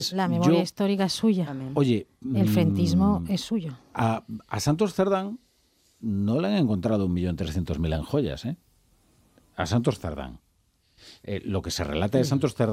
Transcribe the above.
La memoria histórica es suya. También. Oye, el frentismo es suyo. A Santos Cerdán no le han encontrado 1.300.000 en joyas, ¿eh? A Santos Cerdán. Lo que se relata de Santos Cerdán